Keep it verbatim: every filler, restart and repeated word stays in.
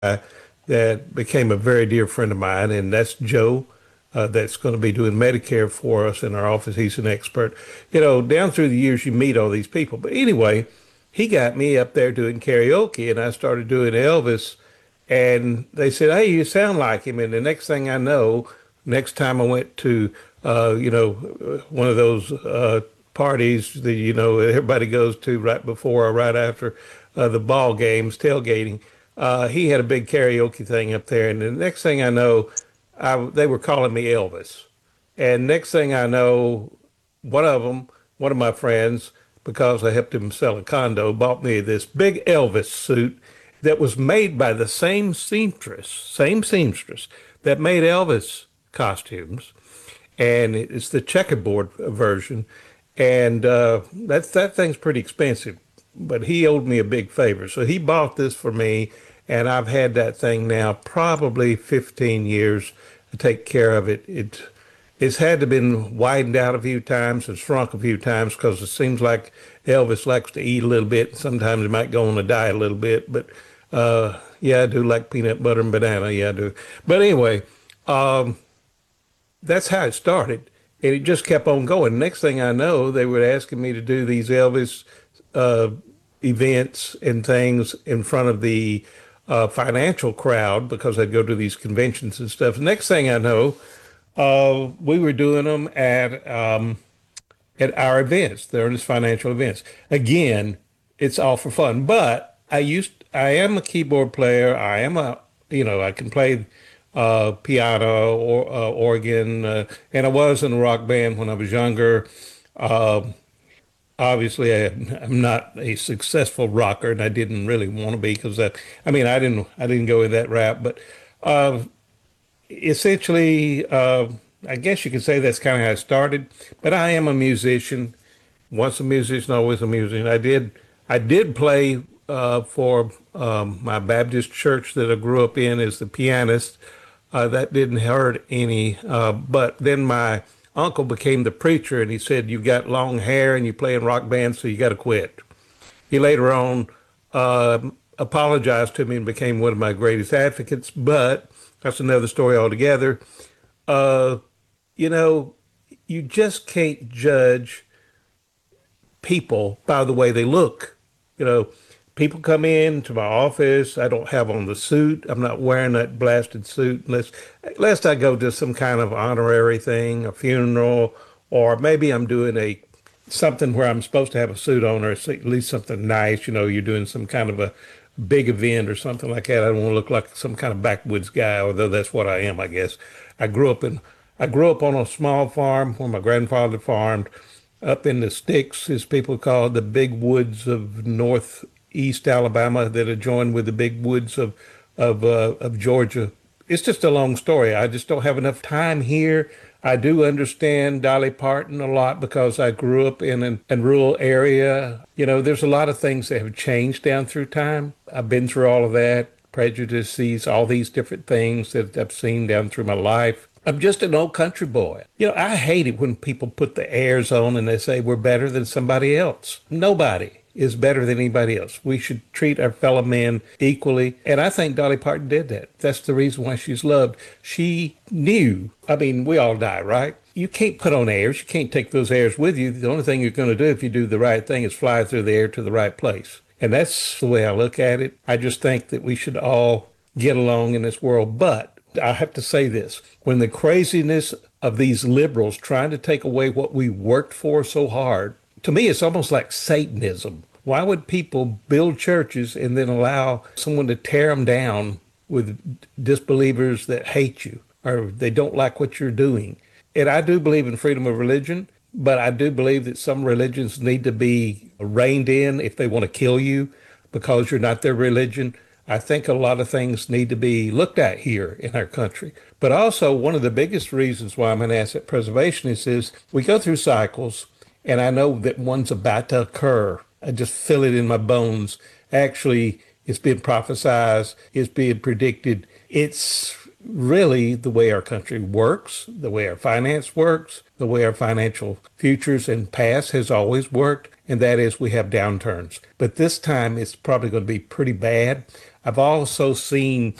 that became a very dear friend of mine, and that's Joe. Uh, that's going to be doing Medicare for us in our office. He's an expert. You know, down through the years, you meet all these people. But anyway, he got me up there doing karaoke, and I started doing Elvis. And they said, "Hey, you sound like him." And the next thing I know, next time I went to, uh, you know, one of those uh, parties that, you know, everybody goes to right before or right after uh, the ball games, tailgating, uh, he had a big karaoke thing up there. And the next thing I know, I, they were calling me Elvis. And next thing I know, one of them, one of my friends, because I helped him sell a condo, bought me this big Elvis suit that was made by the same seamstress, same seamstress that made Elvis costumes. And it's the checkerboard version. And uh, that's, that thing's pretty expensive, but he owed me a big favor. So he bought this for me, and I've had that thing now probably fifteen years to take care of it. It it's had to been widened out a few times and shrunk a few times because it seems like Elvis likes to eat a little bit. Sometimes he might go on a diet a little bit, but uh, yeah, I do like peanut butter and banana. Yeah, I do. But anyway, um, that's how it started. And it just kept on going. Next thing I know, they were asking me to do these Elvis uh, events and things in front of the uh, financial crowd because I'd go to these conventions and stuff. Next thing I know, uh, we were doing them at um, at our events, the Earnest Financial events. Again, it's all for fun. But I used, I am a keyboard player. I am a, you know, I can play uh, piano or uh, organ, uh, and I was in a rock band when I was younger. Uh, Obviously, I, I'm not a successful rocker, and I didn't really want to be because that. I mean, I didn't, I didn't go in that route, but uh, essentially, uh, I guess you could say that's kind of how it started. But I am a musician. Once a musician, always a musician. I did I did play uh, for um, my Baptist church that I grew up in as the pianist. Uh, that didn't hurt any. Uh, but then my uncle became the preacher, and he said, "You got long hair and you play in rock bands, so you got to quit." He later on uh, apologized to me and became one of my greatest advocates, but that's another story altogether. Uh, you know, you just can't judge people by the way they look. You know, people come in to my office. I don't have on the suit. I'm not wearing that blasted suit unless, unless I go to some kind of honorary thing, a funeral, or maybe I'm doing a something where I'm supposed to have a suit on, or at least something nice. You know, you're doing some kind of a big event or something like that. I don't want to look like some kind of backwoods guy, although that's what I am, I guess. I grew up in I grew up on a small farm where my grandfather farmed up in the sticks, as people call it, the big woods of northeast Alabama that adjoin with the big woods of of uh, of Georgia. It's just a long story. I just don't have enough time here. I do understand Dolly Parton a lot because I grew up in an, a rural area. You know, there's a lot of things that have changed down through time. I've been through all of that, prejudices, all these different things that I've seen down through my life. I'm just an old country boy. You know, I hate it when people put the airs on and they say we're better than somebody else. Nobody is better than anybody else. We should treat our fellow men equally. And I think Dolly Parton did that. That's the reason why she's loved. She knew, I mean, we all die, right? You can't put on airs. You can't take those airs with you. The only thing you're going to do if you do the right thing is fly through the air to the right place. And that's the way I look at it. I just think that we should all get along in this world. But I have to say this, when the craziness of these liberals trying to take away what we worked for so hard, to me, it's almost like Satanism. Why would people build churches and then allow someone to tear them down with disbelievers that hate you or they don't like what you're doing? And I do believe in freedom of religion, but I do believe that some religions need to be reined in if they want to kill you because you're not their religion. I think a lot of things need to be looked at here in our country. But also, one of the biggest reasons why I'm an asset preservationist is we go through cycles, and I know that one's about to occur. I just feel it in my bones. Actually, it's been prophesized, it's being predicted. It's really the way our country works, the way our finance works, the way our financial futures and past has always worked, and that is we have downturns. But this time it's probably going to be pretty bad. I've also seen